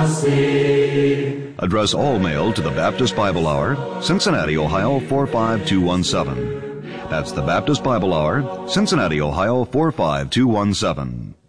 sing. Address all mail to the Baptist Bible Hour, Cincinnati, Ohio 45217. That's the Baptist Bible Hour, Cincinnati, Ohio 45217.